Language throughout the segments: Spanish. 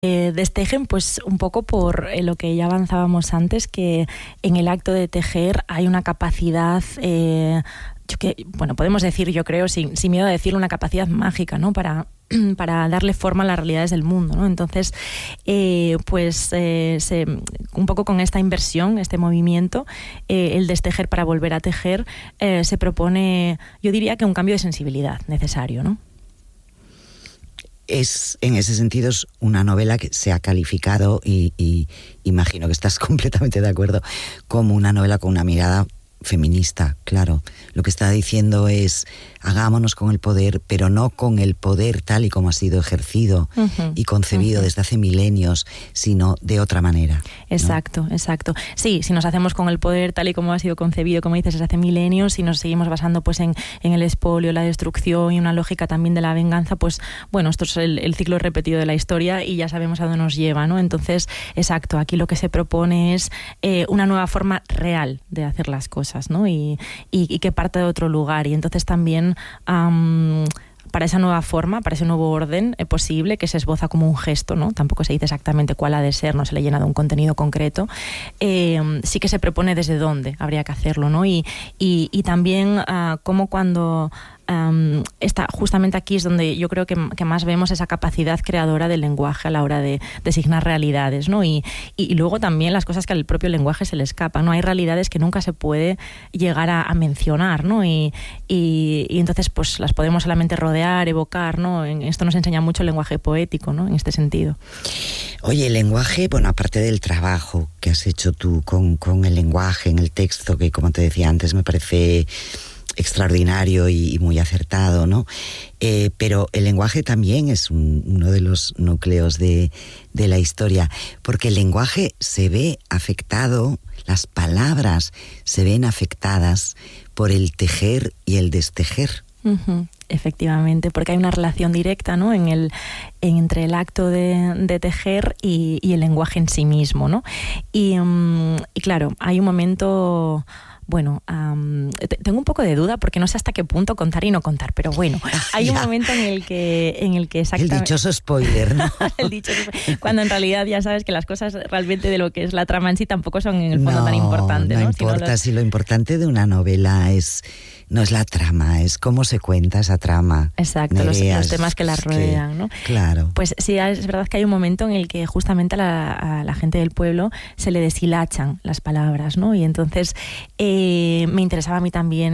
Destejen pues un poco por lo que ya avanzábamos antes, que en el acto de tejer hay una capacidad, podemos decir, yo creo, sin miedo a decirlo, una capacidad mágica, ¿no? Para darle forma a las realidades del mundo, ¿no? Entonces, un poco con esta inversión, este movimiento, el destejer para volver a tejer, se propone, yo diría que un cambio de sensibilidad necesario, ¿no? En ese sentido, es una novela que se ha calificado, y imagino que estás completamente de acuerdo, como una novela con una mirada feminista, claro. Lo que está diciendo es, hagámonos con el poder, pero no con el poder tal y como ha sido ejercido y concebido desde hace milenios, sino de otra manera, ¿no? Exacto. Sí, si nos hacemos con el poder tal y como ha sido concebido, como dices, desde hace milenios, si nos seguimos basando pues en el expolio, la destrucción y una lógica también de la venganza, pues bueno, esto es el ciclo repetido de la historia y ya sabemos a dónde nos lleva, ¿no? Entonces, exacto, aquí lo que se propone es una nueva forma real de hacer las cosas, ¿no? Y que parte de otro lugar. Y entonces también para esa nueva forma, para ese nuevo orden posible, que se esboza como un gesto, ¿no? Tampoco se dice exactamente cuál ha de ser, no se le llena de un contenido concreto, sí que se propone desde dónde habría que hacerlo, ¿no? Y también cómo cuando justamente aquí es donde yo creo que más vemos esa capacidad creadora del lenguaje a la hora de designar realidades, ¿no? Y luego también las cosas que al propio lenguaje se le escapan, ¿no? Hay realidades que nunca se puede llegar a mencionar, ¿no? Y entonces pues las podemos solamente rodear, evocar, ¿no? Esto nos enseña mucho el lenguaje poético, ¿no? En este sentido. Oye, el lenguaje, bueno, aparte del trabajo que has hecho tú con el lenguaje en el texto, que como te decía antes me parece extraordinario y muy acertado, ¿no? Pero el lenguaje también es uno de los núcleos de la historia, porque el lenguaje se ve afectado, las palabras se ven afectadas por el tejer y el destejer. Efectivamente, porque hay una relación directa, ¿no? Entre el acto de tejer y el lenguaje en sí mismo, ¿no? Y claro, hay un momento. Bueno, tengo un poco de duda porque no sé hasta qué punto contar y no contar, pero bueno, hay un momento en el que exactamente... El dichoso spoiler, ¿no? Cuando en realidad ya sabes que las cosas realmente de lo que es la trama en sí tampoco son en el fondo tan importantes, ¿no? No importa, si lo importante de una novela no es la trama, es cómo se cuenta esa trama. Exacto, los temas que la rodean, ¿no? Claro. Pues sí, es verdad que hay un momento en el que justamente a la gente del pueblo se le deshilachan las palabras, ¿no? Y entonces me interesaba a mí también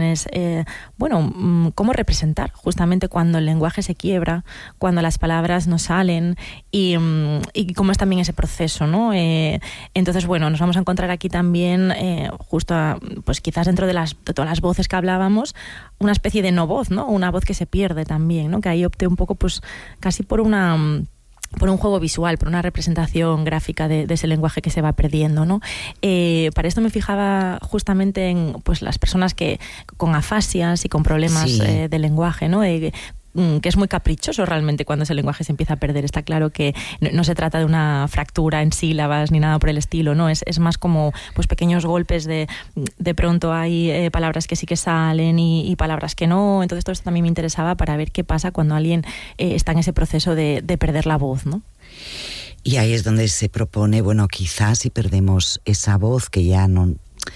cómo representar justamente cuando el lenguaje se quiebra, cuando las palabras no salen y cómo es también ese proceso, ¿no? Entonces, bueno, nos vamos a encontrar aquí también pues quizás dentro de todas las voces que hablábamos, una especie de no voz, ¿no? Una voz que se pierde también, ¿no? Que ahí opté un poco pues casi por un juego visual, por una representación gráfica de ese lenguaje que se va perdiendo, ¿no? Para esto me fijaba justamente en pues las personas que con afasias y con problemas de lenguaje, ¿no? Que es muy caprichoso realmente cuando ese lenguaje se empieza a perder. Está claro que no se trata de una fractura en sílabas ni nada por el estilo, ¿no? Es más como pues pequeños golpes de pronto hay palabras que sí que salen y palabras que no. Entonces todo esto también me interesaba para ver qué pasa cuando alguien está en ese proceso de perder la voz, ¿no? Y ahí es donde se propone, bueno, quizás si perdemos esa voz que ya no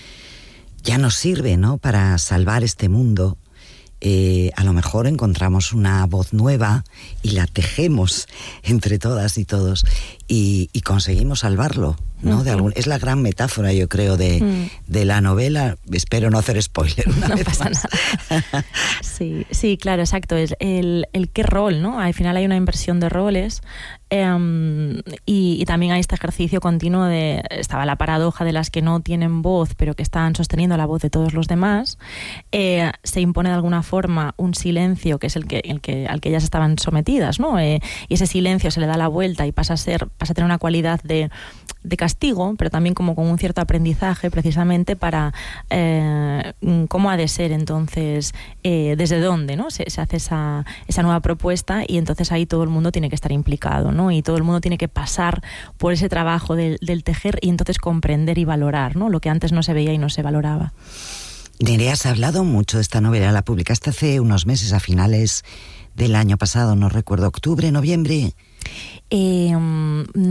sirve, ¿no? Para salvar este mundo, a lo mejor encontramos una voz nueva y la tejemos entre todas y todos y conseguimos salvarlo, ¿no? Es la gran metáfora, yo creo, de la novela. Espero no hacer spoiler una vez pasa más. Nada. Sí, claro, exacto. Es el qué rol, ¿no? Al final hay una inversión de roles y también hay este ejercicio continuo estaba la paradoja de las que no tienen voz pero que están sosteniendo la voz de todos los demás. Se impone de alguna forma un silencio que es al que ellas estaban sometidas, ¿no? Y ese silencio se le da la vuelta y pasa a tener una cualidad de castigo, pero también como con un cierto aprendizaje precisamente para cómo ha de ser entonces, desde dónde, ¿no? Se hace esa nueva propuesta y entonces ahí todo el mundo tiene que estar implicado, ¿no? Y todo el mundo tiene que pasar por ese trabajo del tejer y entonces comprender y valorar, ¿no? Lo que antes no se veía y no se valoraba. Nerea, has hablado mucho de esta novela, la publicaste hace unos meses, a finales del año pasado, no recuerdo, octubre, noviembre.